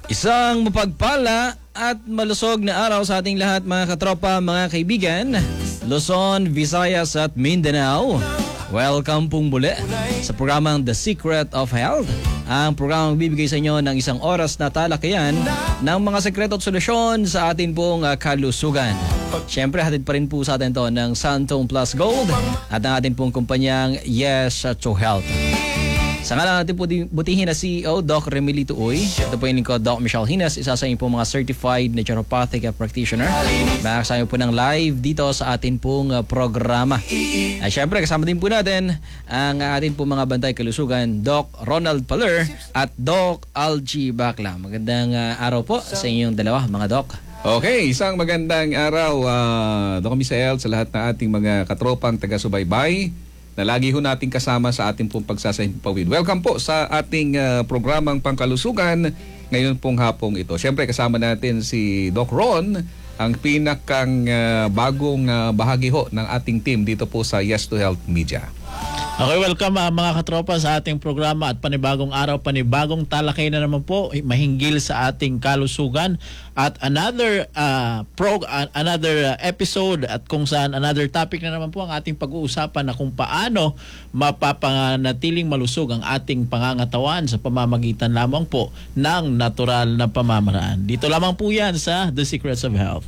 Isang mapagpala at malusog na araw sa ating lahat mga katropa, mga kaibigan, Luzon, Visayas at Mindanao. Welcome pong muli sa programang The Secret of Health. Ang programang bibigay sa inyo ng isang oras na talakayan ng mga sekreto at solusyon sa atin pong kalusugan. Siyempre, hatid pa rin po sa atin to ng Santone Plus Gold at ang atin pong kumpanyang Yes to Health. Sa ngalan natin po butihin na CEO, Doc Remilito Uy. Ito po yung lingkod, Doc Michelle Hinas, isa sa inyo po mga certified naturopathic practitioner. Makakasama po ng live dito sa atin pong programa. At syempre, kasama din po natin ang atin po mga bantay kalusugan, Doc Ronald Paler at Doc Algie Bacla. Magandang araw po sa inyong dalawa, mga Doc. Okay, isang magandang araw, Doc Michelle, sa lahat ng ating mga katropang taga-subaybay na lagi ho natin kasama sa ating pong pagsasahimpawid. Welcome po sa ating programang pangkalusugan ngayon pong hapong ito. Siyempre kasama natin si Doc Ron, ang pinakang bagong bahagi ho ng ating team dito po sa Yes to Health Media. Okay, welcome mga katropa sa ating programa at panibagong araw, panibagong talakay na naman po mahinggil sa ating kalusugan at another episode at kung saan another topic na naman po ang ating pag-uusapan na kung paano mapapanatiling malusog ang ating pangangatawan sa pamamagitan lamang po ng natural na pamamaraan. Dito lamang po yan sa The Secrets of Health.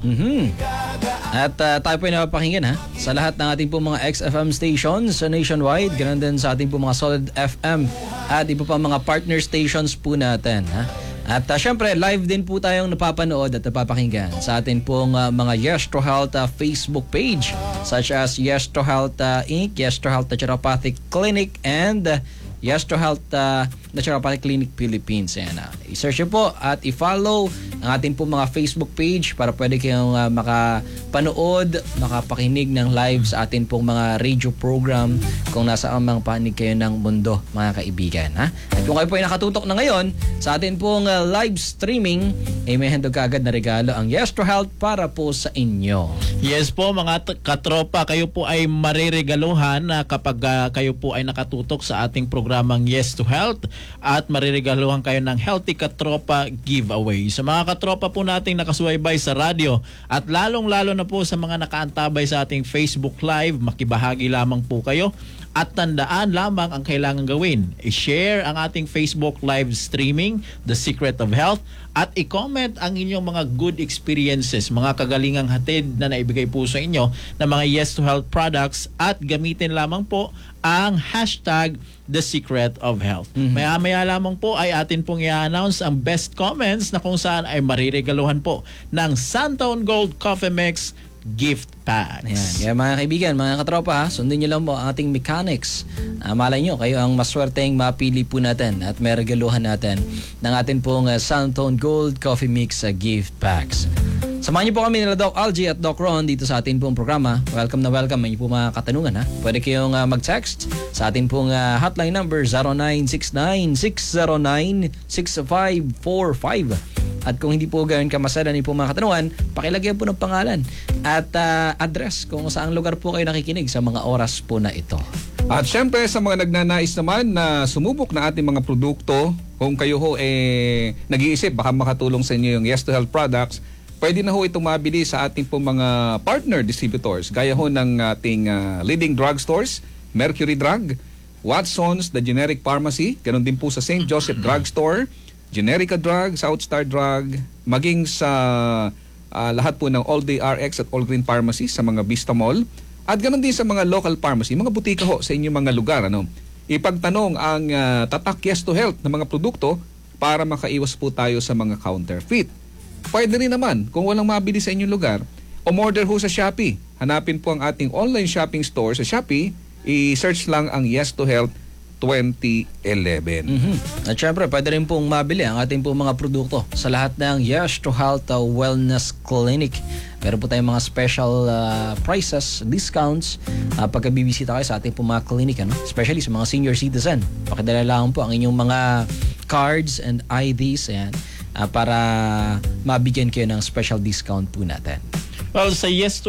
At tayo po ay napapakinggan sa lahat ng ating po mga XFM stations sa nationwide, ganoon din sa ating po mga Solid FM at iba pa mga partner stations po natin. At syempre, live din po tayong napapanood at napapakinggan sa atin pong mga Yes to Health Facebook page such as Yes to Health Inc., Yes to Health Naturopathic Clinic, and Yes to Health Naturopathic Clinic Philippines. I-search po at i-follow ang ating po mga Facebook page para pwede kayong makapanood, makapakinig ng live sa atin pong mga radio program kung nasa amang panig kayo ng mundo, mga kaibigan. At kung kayo po ay nakatutok na ngayon sa atin pong live streaming, ay may handog kaagad na regalo ang Yes to Health para po sa inyo. Yes po mga katropa, kayo po ay mariregaluhan kapag kayo po ay nakatutok sa ating programang Yes to Health at mariregaluhan kayo ng Healthy Katropa giveaway. Sa mga katropa po nating nakasubaybay sa radyo at lalong-lalo na po sa mga nakaantabay sa ating Facebook Live, makibahagi lamang po kayo. At tandaan lamang ang kailangan gawin. I-share ang ating Facebook live streaming, The Secret of Health, at i-comment ang inyong mga good experiences, mga kagalingang hatid na naibigay po sa inyo ng mga Yes to Health products at gamitin lamang po ang hashtag The Secret of Health. Maya-maya lamang po ay atin pong i-announce ang best comments na kung saan ay mariregaluhan po ng Santone Gold Coffee Mix gift packs. Ayan. Kaya mga kaibigan, mga katropa, sundin nyo lang po ang ating mechanics. Malay nyo, kayo ang maswerteng mapili po natin at may regaluhan natin ng atin pong Santone Gold Coffee Mix gift packs. Samahan niyo po kami nila Doc Algie at Doc Ron dito sa atin pong programa. Welcome na welcome. May po mga katanungan. Pwede kayong mag-text sa atin pong hotline number 0969-609-6545. At kung hindi po gawin ka masalan po mga katanungan, pakilagyan po ng pangalan at address kung saang lugar po kayo nakikinig sa mga oras po na ito. At syempre sa mga nagnanais naman na sumubok na ating mga produkto, kung kayo ho nag-iisip baka makatulong sa inyo yung Yes to Health products, pwede na ho itong mabili sa ating po mga partner distributors gaya ho ng ating leading drugstores, Mercury Drug, Watson's, The Generic Pharmacy, ganoon din po sa St. Joseph Drugstore, Generica Drug, Southstar Drug, maging sa lahat po ng All Day RX at All Green Pharmacy sa mga Vista Mall, at ganoon din sa mga local pharmacy, mga butika ho sa inyong mga lugar. Ipagtanong ang tatak Yes to Health na mga produkto para makaiwas po tayo sa mga counterfeit. Pwede rin naman, kung walang mabili sa inyong lugar, umorder ho sa Shopee. Hanapin po ang ating online shopping store sa Shopee, i-search lang ang Yes to Health 2011. At syempre, pwede rin pong mabili ang ating pong mga produkto sa lahat ng Yes to Health Wellness Clinic. Meron po tayong mga special prices, discounts pagka bibisita kayo sa ating pong mga clinic, especially sa mga senior citizen. Pakidala lang po ang inyong mga cards and IDs para mabigyan kayo ng special discount po natin. Well, sa Yes to Health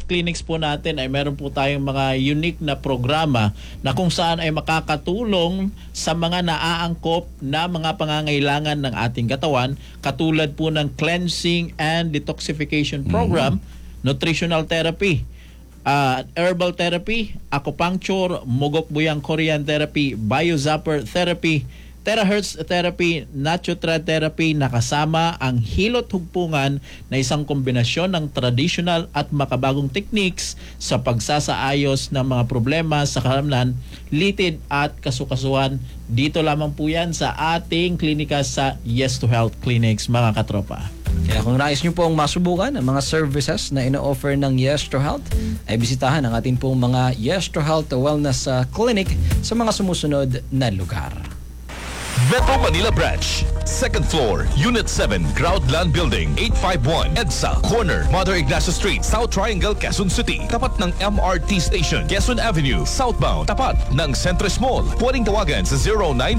clinics po natin ay meron po tayong mga unique na programa na kung saan ay makakatulong sa mga naaangkop na mga pangangailangan ng ating katawan, katulad po ng cleansing and detoxification program, nutritional therapy, herbal therapy, acupuncture, Mogok Buyang Korean therapy, biozapper therapy, terahertz therapy, natural therapy na kasama ang hilot hugpungan na isang kombinasyon ng traditional at makabagong techniques sa pagsasaayos ng mga problema sa kalamnan, litid at kasukasuhan. Dito lamang po yan sa ating klinika sa Yes to Health Clinics, mga katropa. Kaya kung nais nyo pong masubukan ang mga services na ino-offer ng Yes to Health, ay bisitahan ang ating pong mga Yes to Health Wellness Clinic sa mga sumusunod na lugar. Metro Manila Branch, 2nd floor, Unit 7, Groundland Building, 851, EDSA, corner, Mother Ignacio Street, South Triangle, Quezon City. Tapat ng MRT Station, Quezon Avenue, southbound. Tapat ng Centris Mall. Pwedeng tawagan sa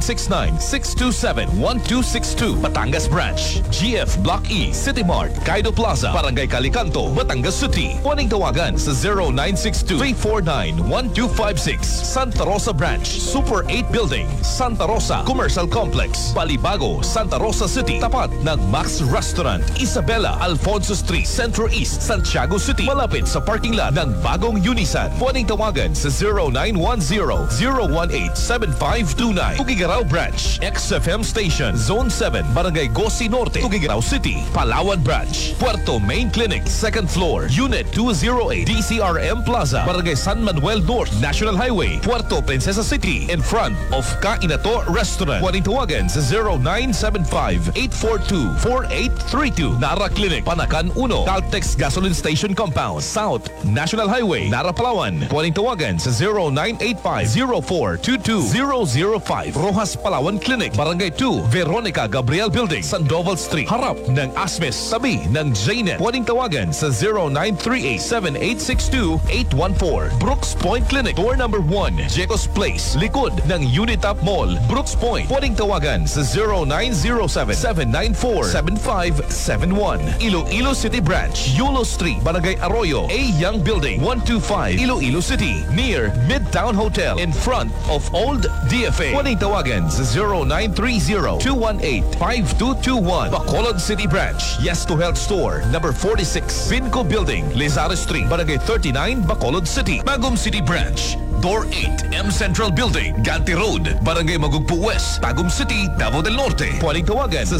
0969-627-1262. Batangas Branch, GF Block E, City Mart, Kaido Plaza, Barangay Calicanto, Batangas City. Pwedeng tawagan sa 0962-349-1256. Santa Rosa Branch, Super 8 Building, Santa Rosa Commercial Complex, Balibago, Santa Rosa City, tapat ng Max Restaurant, Isabela, Alfonso Street, Centro East, Santiago City, malapit sa parking lot ng bagong Unisan. Pwedeng tawagan sa 0910-018-7529. Tugigaraw Branch, XFM Station, Zone 7, Barangay Gosi Norte, Tugigaraw City, Palawan Branch, Puerto Main Clinic, 2nd floor, Unit 208, DCRM Plaza, Barangay San Manuel North, National Highway, Puerto Princesa City, in front of Kainato Restaurant. Pwedeng tawagan sa 0975-842-4832. Nara Clinic, Panakan 1, Caltex Gasoline Station Compound, South National Highway, Nara, Palawan. Pwedeng tawagan sa 0985-0422-005. Rojas Palawan Clinic, Barangay 2, Veronica Gabriel Building, Sandoval Street, harap ng Asmes, tabi ng JNet. Pwedeng tawagan sa 0938-7862-814. Brooks Point Clinic, door number 1, Jecos Place, likod ng Unitap Mall, Brooks Point. Pwedeng tawagan sa 0907-794-7571. Iloilo City Branch, Yulo Street, Barangay Arroyo, A. Young Building, 125, Iloilo City, near Midtown Hotel, in front of Old DFA. Pwedeng tawagan sa 0930-218-5221. Bacolod City Branch, Yes to Health Store, number 46, Vinco Building, Lizares Street, Barangay 39, Bacolod City. Bagum City Branch, Door 8, M Central Building, Ganti Road, Barangay Magugpo West, Tagum City, Davao del Norte. Pwedeng tawagan sa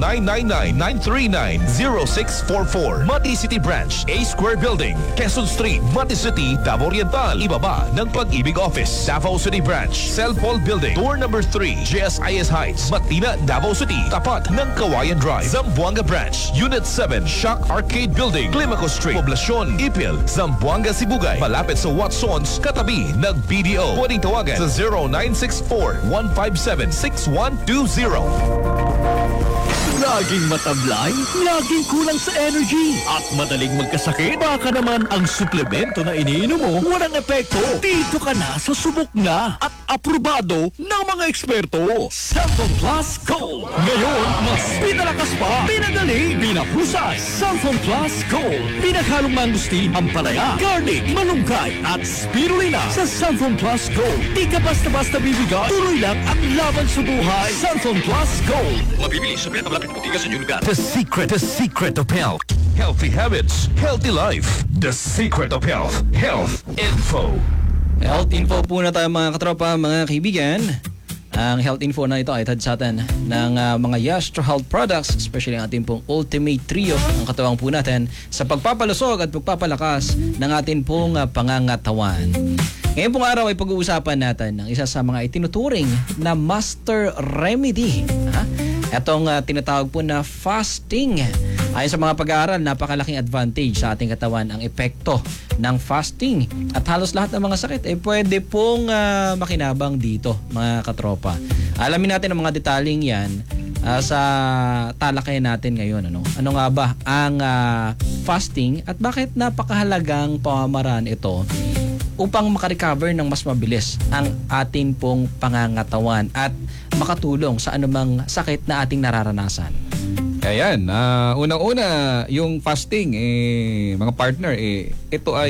0999-939-0644. Mati City Branch, A Square Building, Quezon Street, Mati City, Davao Oriental. Ibaba ng Pag-ibig Office. Davao City Branch, Cellpol Building, door number 3, JSIS Heights, Matina, Davao City. Tapat ng Kawayan Drive. Zamboanga Branch, Unit 7, Shock Arcade Building, Climaco Street, Poblacion, Ipil, Zamboanga, Sibugay. Malapit sa Watsons, katabi ng BDO. Pwedeng tawagan sa 0964-157-6120. Laging matablay, laging kulang sa energy, at madaling magkasakit. Baka naman ang suplemento na iniinom mo walang epekto. Dito ka na sa subok na at aprobado ng mga eksperto. Cellphone Plus Gold. Ngayon, mas pinalakas pa, pinadali, pinahusay. Cellphone Plus Gold. Pinaghalong mangustin, ampalaya, garlic, malunggay, at spirulina. Sa Cellphone Plus Gold, di ka basta-basta bibigay. Tuloy lang ang laban sa buhay. Cellphone Plus Gold. Mabibili sa pinakamalapit butika sa inyong lugar. The secret of health. Healthy habits, healthy life. The secret of health. Health info. Health info po na tayo mga katropa, mga kaibigan. Ang health info na ito ay tad sa atin ng mga Yes to Health products, especially ang ating pong Ultimate Trio, ang katuwang po natin sa pagpapalusog at pagpapalakas ng ating pong pangangatawan. Ngayon pong araw ay pag-uusapan natin ng isa sa mga itinuturing na master remedy. Itong tinatawag po na fasting. Ayon sa mga pag-aaral, napakalaking advantage sa ating katawan ang epekto ng fasting. At halos lahat ng mga sakit ay pwede pong makinabang dito, mga katropa. Alamin natin ang mga detaling yan sa talakayan natin ngayon. Ano nga ba ang fasting at bakit napakahalagang pamamaraan ito upang makarecover ng mas mabilis ang atin pong pangangatawan at makatulong sa anumang sakit na ating nararanasan. Ayan, unang-una, yung fasting, mga partner, ito ay